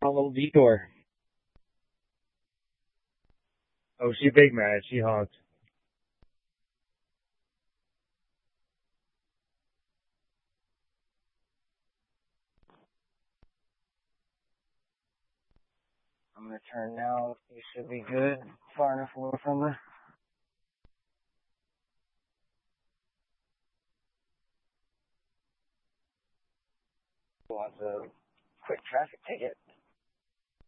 A little detour. Oh, she big mad. She honked. I'm gonna turn now. You should be good. Far enough away from her. Wants a quick traffic ticket.